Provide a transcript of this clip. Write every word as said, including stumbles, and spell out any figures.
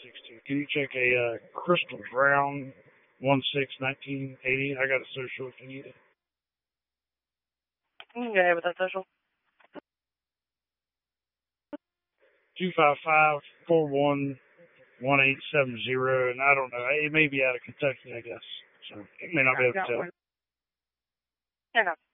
sixteen. Can you check a uh, Crystal Brown one six nineteen eighty? I got a social if you need it. You can go ahead with that social. two five five, four one one eight seven zero, and I don't know. It may be out of Kentucky, I guess. So it may not be able to tell. Yeah, no.